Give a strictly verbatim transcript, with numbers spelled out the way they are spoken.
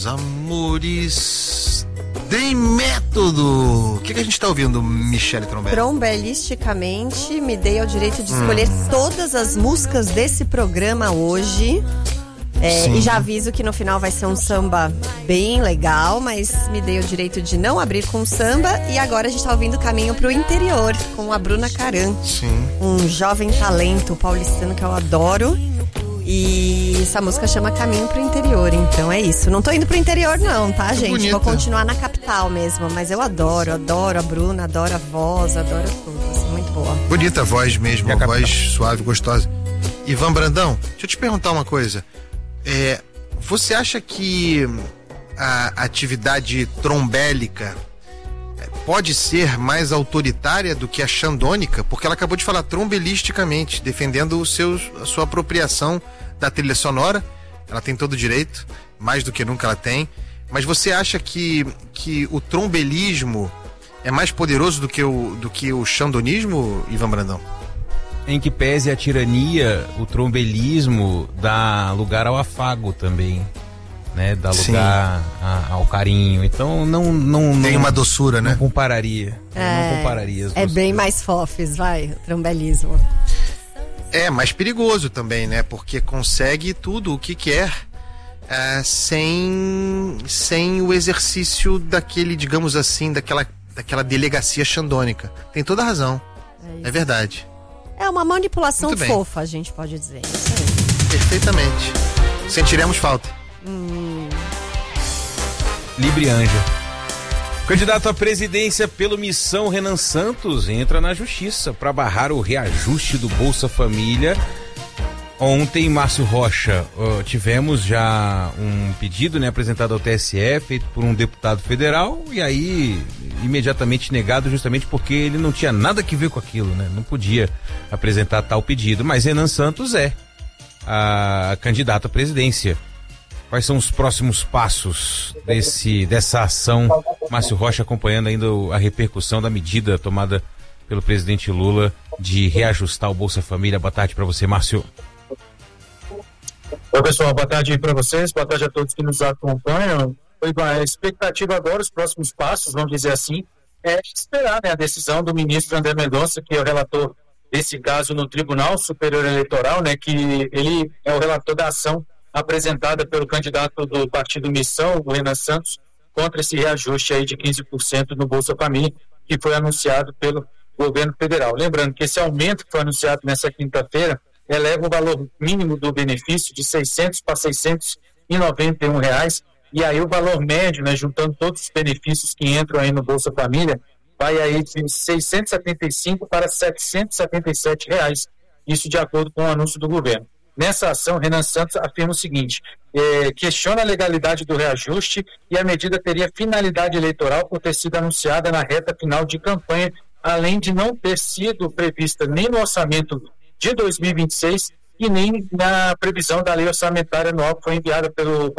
meus amores, tem método. O que, que a gente tá ouvindo, Michele Trombelli? Trombelisticamente, me dei ao direito de escolher hum. todas as músicas desse programa hoje. É, e já aviso que no final vai ser um samba bem legal, mas me dei o direito de não abrir com samba. E agora a gente tá ouvindo Caminho pro Interior, com a Bruna Caran. Sim. Um jovem talento paulistano que eu adoro. E essa música chama Caminho pro Interior, então é isso. Não tô indo pro interior não, tá, que gente? Bonita. Vou continuar na capital mesmo, mas eu adoro, adoro a Bruna, adoro a voz, adoro tudo, assim, muito boa. Bonita a voz mesmo, a voz suave, gostosa. Ivan Brandão, deixa eu te perguntar uma coisa. É, você acha que a atividade trombélica pode ser mais autoritária do que a xandônica? Porque ela acabou de falar trombelisticamente, defendendo o seu, a sua apropriação da trilha sonora. Ela tem todo o direito, mais do que nunca ela tem. Mas você acha que, que o trombelismo é mais poderoso do que o, do que o xandonismo, Ivan Brandão? Em que pese a tirania, o trombelismo dá lugar ao afago também, né? Dá lugar a, ao carinho. Então não, não, tem não, uma doçura, não né? Compararia. É, não compararia as é bem mais fofes, vai, o trombelismo. É mais perigoso também, né? Porque consegue tudo o que quer é, sem, sem o exercício daquele, digamos assim, daquela, daquela delegacia xandônica. Tem toda a razão. É, é verdade. É uma manipulação fofa, a gente pode dizer. Isso aí. Perfeitamente. Sentiremos falta. Hum. Librianja. Candidato à presidência pelo Missão, Renan Santos entra na justiça para barrar o reajuste do Bolsa Família. Ontem, Márcio Rocha, uh, tivemos já um pedido, né, apresentado ao T S E, feito por um deputado federal, e aí imediatamente negado justamente porque ele não tinha nada que ver com aquilo, né? Não podia apresentar tal pedido, mas Renan Santos é a candidata à presidência. Quais são os próximos passos desse, dessa ação? Márcio Rocha acompanhando ainda a repercussão da medida tomada pelo presidente Lula de reajustar o Bolsa Família. Boa tarde para você, Márcio. Oi, pessoal, boa tarde para vocês, boa tarde a todos que nos acompanham. A expectativa agora, os próximos passos, vamos dizer assim, é esperar, né, a decisão do ministro André Mendonça, que é o relator desse caso no Tribunal Superior Eleitoral, né, que ele é o relator da ação apresentada pelo candidato do Partido Missão, o Renan Santos, contra esse reajuste aí de quinze por cento no Bolsa Família, que foi anunciado pelo governo federal. Lembrando que esse aumento que foi anunciado nessa quinta-feira eleva o valor mínimo do benefício de seiscentos para seiscentos e noventa e um reais, e aí o valor médio, né, juntando todos os benefícios que entram aí no Bolsa Família, vai aí de seiscentos e setenta e cinco para setecentos e setenta e sete reais, isso de acordo com o anúncio do governo. Nessa ação, Renan Santos afirma o seguinte, eh, questiona a legalidade do reajuste e a medida teria finalidade eleitoral por ter sido anunciada na reta final de campanha, além de não ter sido prevista nem no orçamento de dois mil e vinte e seis e nem na previsão da lei orçamentária anual que foi enviada pelo